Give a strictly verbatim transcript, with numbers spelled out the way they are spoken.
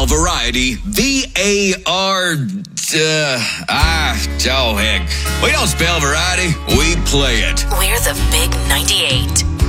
spell variety, V A R... Uh, ah, oh heck. We don't spell variety, we play it. We're the Big ninety-eight.